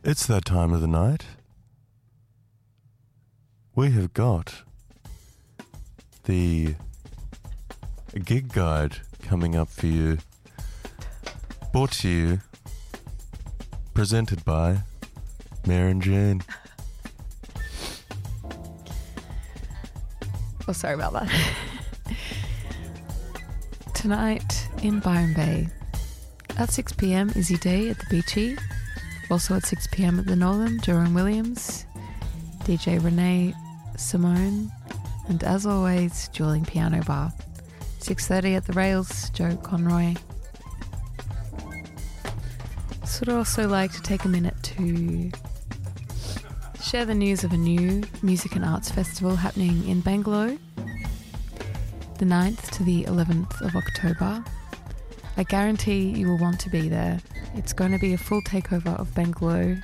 It's that time of the night. We have got the gig guide coming up for you. Brought to you, presented by Mare and Jane. Oh, sorry about that. Tonight in Byron Bay, at 6 p.m, Izzy Day at the Beachy. Also at 6 p.m. at the Northern, Jerome Williams, DJ Renee Simone, and as always, Dueling Piano Bar. 6:30 at the Rails, Joe Conroy. So I'd also like to take a minute to share the news of a new music and arts festival happening in Bangalore, the 9th to the 11th of October. I guarantee you will want to be there. It's going to be a full takeover of Bangalore